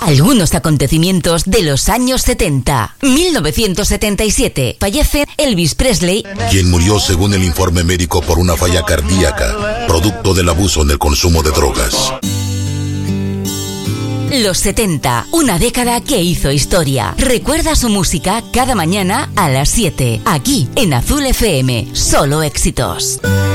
Algunos acontecimientos de los años 70. 1977. Fallece Elvis Presley, quien murió según el informe médico por una falla cardíaca, producto del abuso en el consumo de drogas. Los 70, una década que hizo historia. Recuerda su música cada mañana a las 7, aquí en Azul FM. Solo éxitos.